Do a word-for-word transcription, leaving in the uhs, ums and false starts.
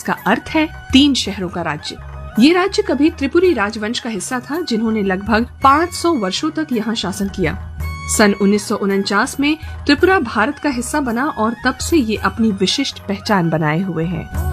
जिसका अर्थ है तीन शहरों का राज्य। ये राज्य कभी त्रिपुरी राजवंश का हिस्सा था, जिन्होंने लगभग पाँच सौ वर्षों तक यहाँ शासन किया। सन उन्नीस सौ उनचास में त्रिपुरा भारत का हिस्सा बना और तब से ये अपनी विशिष्ट पहचान बनाए हुए है।